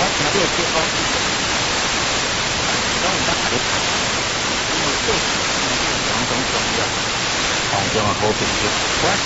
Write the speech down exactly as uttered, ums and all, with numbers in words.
这些高级的，当我们大家因为这两种种的，当中好比就关。